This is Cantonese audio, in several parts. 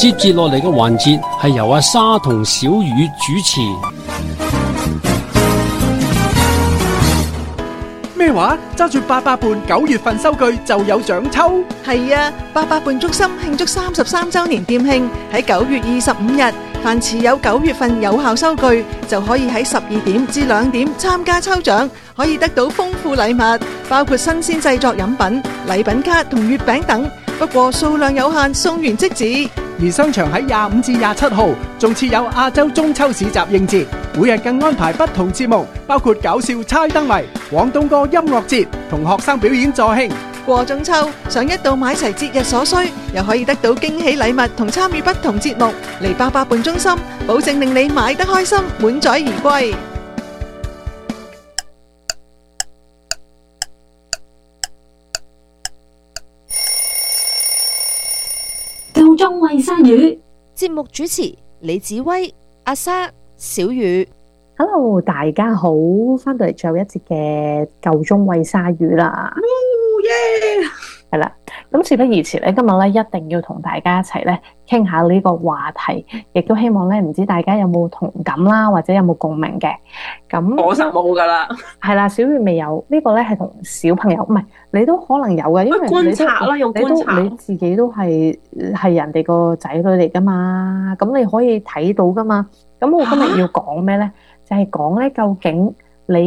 接住落嚟嘅環節係由阿沙同小雨主持。 咩話？揸住88伴9月份收據就有獎抽？ 係啊，88伴中心慶祝33週年店慶，喺9月25日，凡持有9月份有效收據，就可以喺12點至2點參加抽獎，可以得到豐富禮物，包括新鮮製作飲品、禮品卡同月餅等。不過數量有限，送完即止。 而商場喺25至27號仲設有亞洲中秋市集應節，每日更安排不同節目，包括搞笑猜燈謎、廣東歌音樂節同學生表演助興。 過中秋，想一度買齊節日所需，又可以得到驚喜禮物同參與不同節目。嚟88伴中心，保證令你買得開心，滿載而歸。 夠鐘餵鯊魚， 節目主持李子威、阿莎、小雨。 Hello， 大家好，翻到嚟最後一節嘅夠鐘餵鯊魚啦。係啦，咁事不宜遲咧，今日咧一定要同大家一齊咧傾下呢個話題，亦都希望咧唔知大家有冇同感啦，或者有冇共鳴嘅。咁我實冇噶啦， 係啦，小月未有呢個咧係同小朋友，唔係你都可能有嘅，因為觀察啦，用觀察， 你自己都係人哋個仔女嚟噶嘛，咁你可以睇到噶嘛。咁我今日要講咩咧？就係講咧究竟你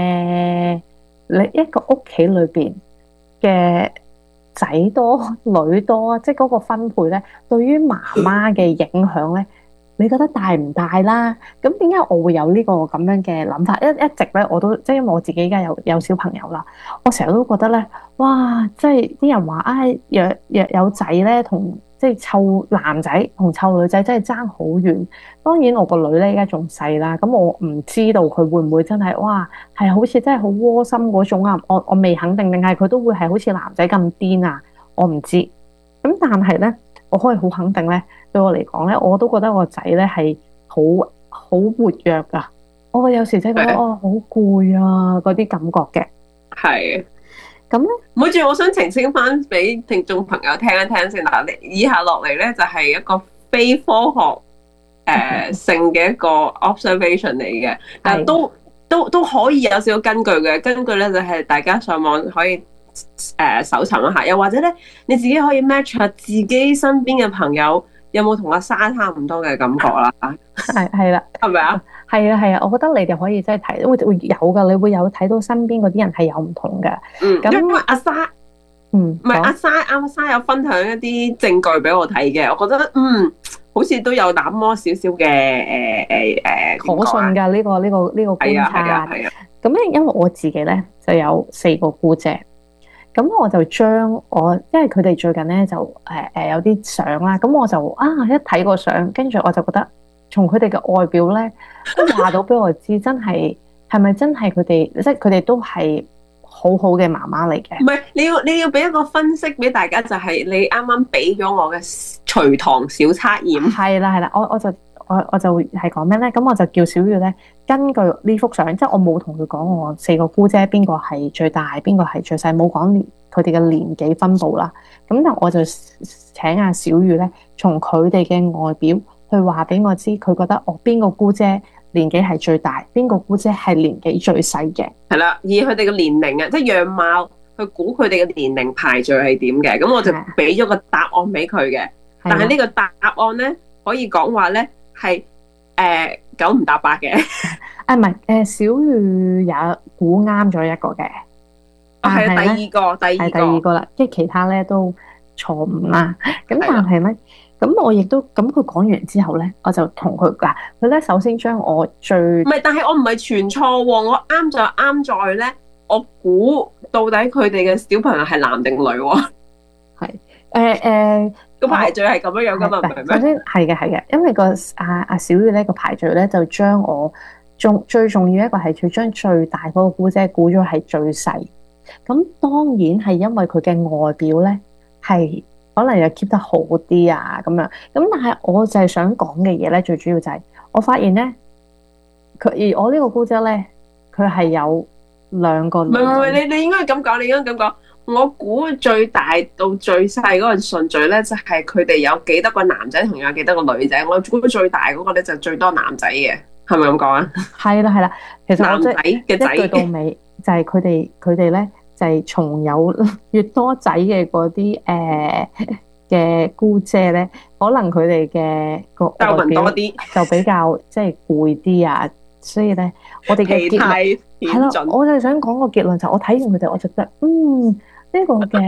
一個屋企裏邊嘅仔多女多，即係嗰個分配咧，對於媽媽嘅影響咧，你覺得大唔大啦？咁點解我會有呢個咁樣嘅諗法？一直咧我都即係因為我自己而家有小朋友啦，我成日都覺得咧，哇！即係啲人話若有仔咧，同即係湊男仔同湊女仔真係爭好遠。當然我個女咧而家仲細啦，咁我唔知道佢會唔會真係哇係好似真係好窩心嗰種啊！我未肯定，定係佢都會係好似男仔咁癲啊！我唔知。咁但係咧，我可以好肯定咧，對我嚟講咧，我都覺得我個仔咧係好活躍噶。我有時真係覺得好攰啊嗰啲感覺嘅。 係。 咁咧， 唔好住，我想澄清翻俾聽眾朋友聽一聽先嗱。以下落嚟咧就係一個非科學性嘅一個 observation 嚟嘅，但係都可以有少少根據嘅。根據咧就係大家上網可以搜尋一下，又或者咧你自己可以 match 下自己身邊嘅朋友有冇同阿莎差唔多嘅感覺啦。 係啦， 係咪啊？ 係啊，我覺得你哋可以真係睇，會有噶，你會有睇到身邊嗰啲人係有唔同嘅。 咁因為阿莎，唔係阿莎有分享一啲證據俾我睇嘅，我覺得好似都有那麼少少嘅可信噶呢個觀察。 係啊。 咁咧，因為我自己咧就有4個姑姐，咁我就將因為佢哋最近咧就有啲相啦，咁我就一睇個相，跟住我就覺得從佢哋嘅外表咧都話到俾我知，真係咪真係佢哋，即係佢哋都係好好嘅媽媽嚟嘅。 唔係，你要俾一個分析俾大家，就係你啱啱俾咗我嘅隨堂小測驗。 係啦，我就係講咩咧？咁我就叫小月咧，根據呢幅相，即係我冇同佢講我4個姑姐邊個係最大，邊個係最細，冇講佢哋嘅年紀分佈啦。咁但我就請阿小月咧，從佢哋嘅外表去話俾我知，佢覺得邊個姑姐年紀係最大，邊個姑姐係年紀最細嘅。係啦，以佢哋嘅年齡啊，即係樣貌去估佢哋嘅年齡排序係點嘅。咁我就俾咗個答案俾佢嘅。但係呢個答案咧，可以講話咧係9唔搭8嘅。 唔係小月也估啱咗一個嘅。 係第二個啦，即係其他咧都錯誤啦。咁但係咧，咁我亦都咁佢講完之後咧，我就同佢嗱，佢咧首先將我最唔係，但係我唔係全錯喎，我啱就啱在咧，我估到底佢哋嘅小朋友係男定女喎？ 係個排序係咁樣噶嘛？唔係咩？ 首先係嘅，因為阿小月咧個排序咧就將我最重要一個係佢將最大嗰個姑姐估咗係最細。咁當然係因為佢嘅外表咧係可能又 keep 得好啲啊咁樣，咁但係我就係想講嘅嘢咧，最主要就係我發現咧，而我呢個姑姐咧，佢係有2個女。 唔係，你應該咁講， 我估最大到最細嗰個順序咧，就係佢哋有幾多個男仔同有幾多個女仔。我估最大嗰個咧就最多男仔嘅，係咪咁講啊？ 係啦係啦，其實我男仔嘅仔一句到尾就係佢哋咧就係從有越多仔嘅嗰啲嘅姑姐咧，可能佢哋嘅個皺紋外表多啲， 就比較即係攰啲啊，所以咧我哋嘅結論體態係啦， 顯盡。 我就係想講個結論就係我睇完佢哋，我就覺得呢個嘅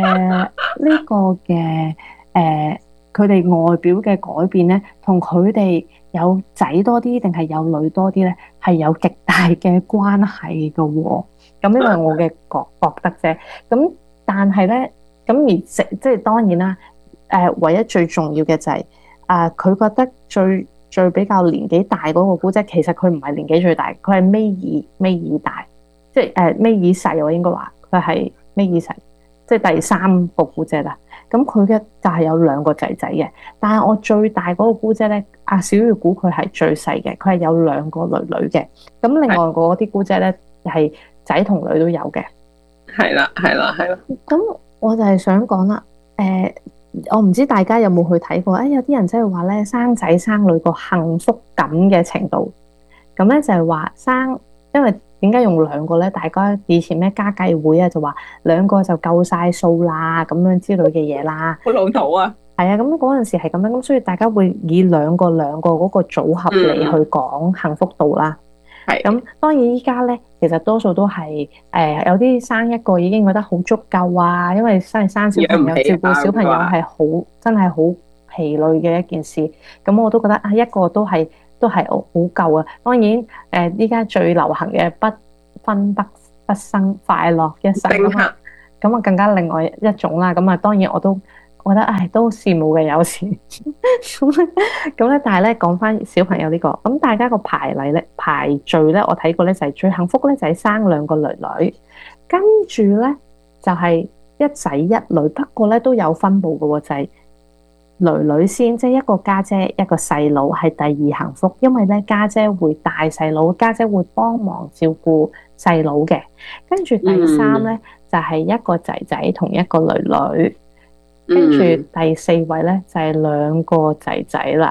佢哋外表嘅改變咧，同佢哋有仔多啲定係有女多啲咧，係有極大嘅關係嘅喎。咁呢個係我嘅覺得啫。咁但係咧，咁而即係當然啦。唯一最重要嘅就係佢覺得最比較年紀大嗰個姑姐，其實佢唔係年紀最大，佢係尾二大，即係尾二細。我應該話佢係尾二細，即係第三個姑姐啦。咁佢嘅就係有2個仔仔嘅，但係我最大嗰個姑姐咧，阿小月估佢係最細嘅，佢係有2個女女嘅。咁另外嗰啲姑姐咧係仔同女都有嘅。 係啦。 咁我就係想講啦，我唔知大家有冇去睇過，有啲人真係話咧生仔生女個幸福感嘅程度，咁咧就係話因為點解用2個咧？大家以前咩家計會啊，就話2個就夠晒數啦，咁樣之類嘅嘢啦。 好老土啊！ 係啊，咁嗰陣時係咁樣，咁所以大家會以2個嗰個組合嚟去講幸福度啦。係咁，當然依家咧，其實多數都係有啲生1個已經覺得好足夠啊，因為生小朋友照顧小朋友係真係好疲累嘅一件事。咁我都覺得1個都係好夠啊。當然依家最流行嘅不分不生快樂一生咁啊，更加另外一種啦。咁啊，當然我覺得都羨慕嘅有時咁咧，但係咧講翻小朋友呢個咁，大家個排序咧，我睇過咧就係最幸福咧就係生2個女女，跟住咧就係1仔1女，不過咧都有分佈嘅喎，就係女女先，即係1個家姐1個細佬係第2幸福，因為咧家姐會帶細佬，家姐會幫忙照顧細佬嘅，跟住第3咧就係1個仔仔同1個女女。跟住第4位咧就係2個仔仔啦，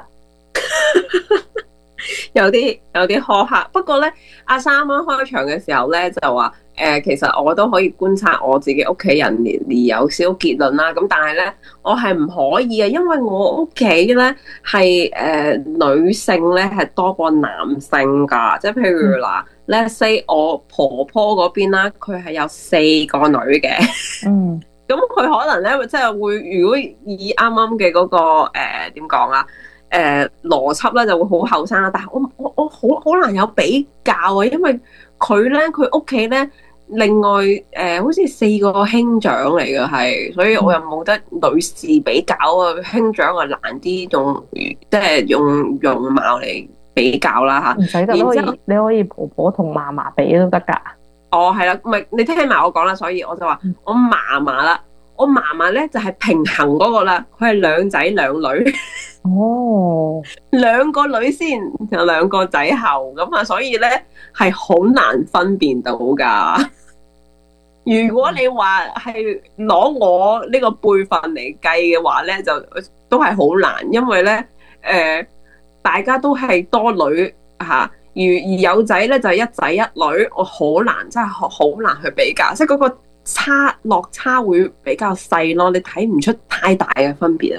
有啲苛刻。不過咧，阿三啱開場嘅時候咧就話其實我都可以觀察我自己屋企人而有少結論啦。咁但係咧，我係唔可以嘅，因為我屋企咧係女性咧係多過男性㗎。即係譬如嗱，let's say 我婆婆嗰邊啦，佢係有4個女嘅。咁佢可能咧，即係會，如果以啱啱嘅嗰個點講啊？邏輯咧就會好後生啦。但係我好難有比較啊，因為佢屋企咧，另外好似4個兄長嚟嘅係，所以我又冇得女士比較啊。兄長啊難啲即係用容貌嚟比較啦嚇。 唔使得，你可以婆婆同嫲嫲比都得㗎。 哦，係啦，唔係你聽埋我講啦，所以我就話我嫲嫲啦，我嫲嫲咧就係平衡嗰個啦，佢係2仔2女， 哦 ，2個女先，有2個仔後，咁啊，所以咧係好難分辨到噶。如果你話係攞我呢個輩份嚟計嘅話咧，就都係好難，因為咧大家都係多女嚇。而有仔咧就係1仔1女，我好難，真係好難去比較，即係嗰個落差會比較細咯，你睇唔出太大嘅分別啊。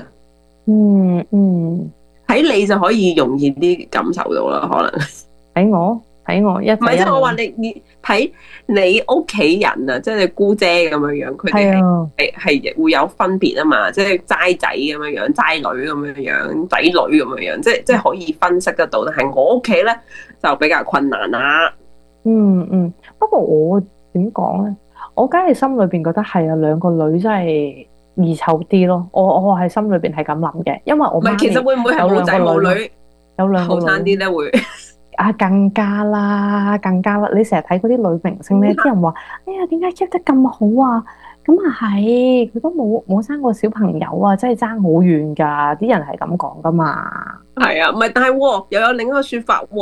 睇你就可以容易啲感受到啦，可能睇我1仔1女， 唔係即係我話你睇你屋企人啊，即係你姑姐咁樣樣，佢哋係會有分別啊嘛，即係齋仔咁樣樣，齋女咁樣樣，仔女咁樣樣，即係可以分析得到。但係我屋企咧就比較困難啦。 不過我點講咧？我梗係心裏邊覺得係啊，2個女真係易湊啲咯。我係心裏邊係咁諗嘅，因為我媽咪其實會唔會係冇仔冇女， 有2個女後生啲咧會？ 更加啦！你成日睇嗰啲女明星咧，啲人話：哎呀，點解 keep 得咁好啊？咁啊係，佢都冇生過小朋友啊，真係爭好遠㗎！啲人係咁講㗎嘛。 係啊，唔係，但係又有另一個説法喎。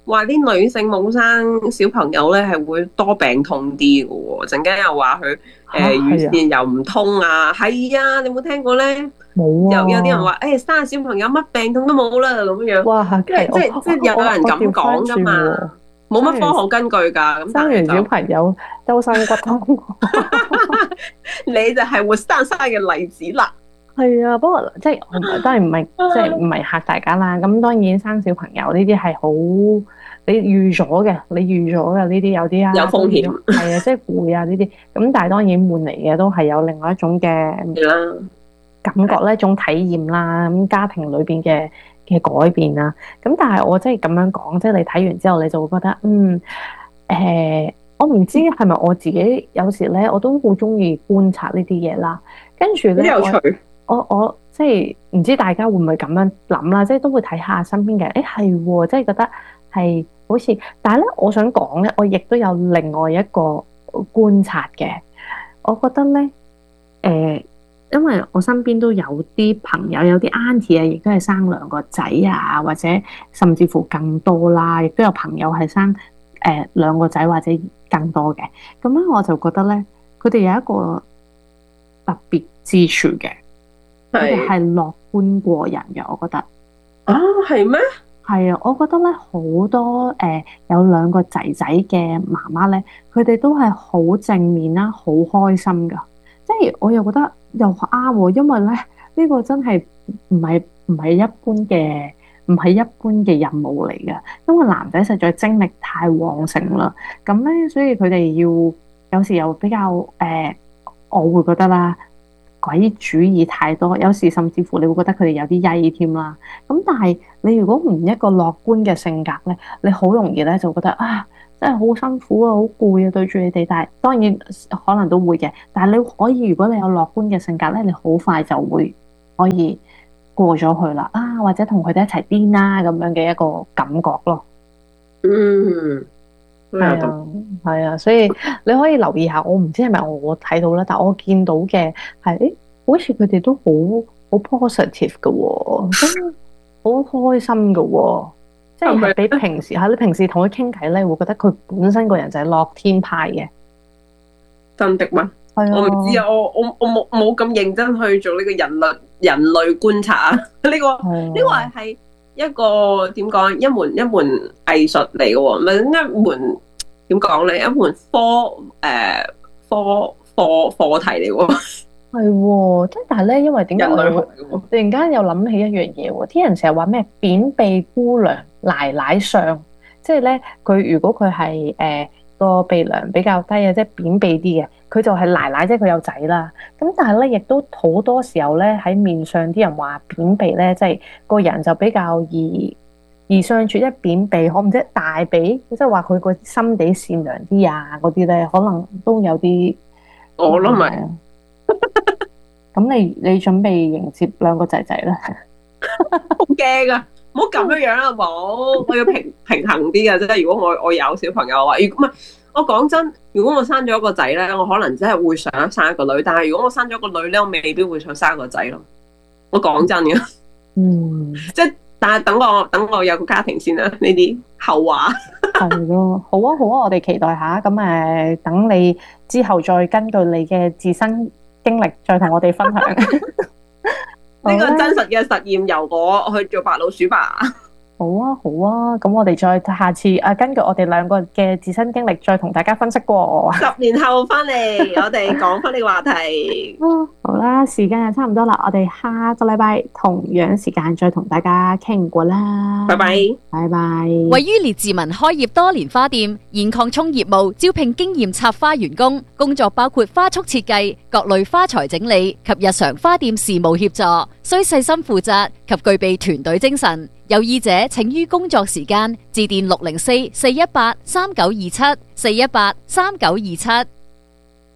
話啲女性冇生小朋友咧係會多病痛啲嘅喎，陣間又話佢乳腺又唔通啊，係啊，你有冇聽過咧？ 冇啊！ 有啲人話生小朋友乜病痛都冇啦咁樣。哇！即係有人咁講噶嘛？冇乜科學根據㗎。咁生完小朋友周身骨痛， 你就係活生生嘅例子啦。 係啊，不過即係當然唔係即係唔係嚇大家啦。咁當然生小朋友呢啲係好你預咗嘅，呢啲有啲有風險。 係啊，即係攰啊呢啲。咁但係當然換嚟嘅都係有另外一種嘅感覺咧，一種體驗啦。咁家庭裏邊嘅改變啦。咁但係我即係咁樣講，即係你睇完之後，你就會覺得我唔知係咪我自己有時咧，我都好中意觀察呢啲嘢啦。跟住咧， 有趣。 我即係唔知大家會唔會咁樣諗啦，即係都會睇下身邊嘅人，係喎，即係覺得係好似，但係咧，我想講咧，我亦都有另外一個觀察嘅，我覺得咧，因為我身邊都有啲朋友，有啲 auntie 啊，亦都係生2個仔啊，或者甚至乎更多啦，亦都有朋友係生2個仔或者更多嘅，咁咧我就覺得咧，佢哋有一個特別之處嘅。佢哋係樂觀過人嘅，我覺得。 啊，係咩？ 係啊，我覺得咧好多有2個仔仔嘅媽媽咧，佢哋都係好正面啦，好開心噶。即係我又覺得又啱喎，因為咧呢個真係唔係一般嘅任務嚟嘅，因為男仔實在精力太旺盛啦。咁咧，所以佢哋要有時又比較我會覺得啦。鬼主意太多，有時甚至乎你會覺得佢哋有啲曳添啦。咁但係你如果唔一個樂觀嘅性格咧，你好容易咧就覺得啊，真係好辛苦啊，好攰啊，對住你哋。但係當然可能都會嘅，但係你可以，如果你有樂觀嘅性格咧，你好快就會可以過咗去啦。啊，或者同佢哋一齊癲啦咁樣嘅一個感覺咯。係啊，所以你可以留意下，我唔知係咪我睇到啦，但我見到嘅係，好似佢哋都好 positive 嘅喎，好開心嘅喎，即係比平時你平時同佢傾偈咧，會覺得佢本身個人就係樂天派嘅。 真的嗎？係啊，我唔知啊，我冇咁認真去做呢個人類觀察啊，呢個係一個點講？一門藝術嚟嘅喎，唔係一門點講咧？一門課題嚟喎。係喎，即係但係咧，因為點解我突然間又諗起一樣嘢喎？啲人成日話咩扁鼻姑娘奶奶相，即係咧佢如果佢係個鼻梁比較低啊，即係扁鼻啲嘅，佢就係奶奶，即係佢有仔啦。咁但係咧，亦都好多時候咧喺面上啲人話扁鼻咧，即係個人就比較易相處。一扁鼻，我唔知大鼻，即係話佢個心地善良啲啊，嗰啲咧可能都有啲。我諗咪。咁你準備迎接2個仔仔啦？好驚啊！唔好咁樣啦，冇，我要平衡啲啊！即係如果我有小朋友嘅話，如果唔係，我講真，如果我生咗一個仔咧，我可能真係會想生一個女，但係如果我生咗個女咧，我未必會想生個仔咯。我講真嘅，即係但係等我有個家庭先啦，呢啲後話。 係咯，好啊，我哋期待下，咁等你之後再根據你嘅自身經歷再同我哋分享。 呢個真實嘅實驗由我去做白老鼠吧。 好啊，咁我哋再下次根據我哋2個嘅自身經歷再同大家分析過。 10年後翻嚟，我哋講翻呢個話題。 好啦，時間又差唔多啦，我哋下個禮拜同樣時間再同大家傾過啦。 拜拜。 位於列治文開業多年花店，現擴充業務，招聘經驗插花員工，工作包括花束設計、各類花材整理及日常花店事務協助，需細心負責及具備團隊精神。有意者請於工作時間致電604-418-3927 418-3927。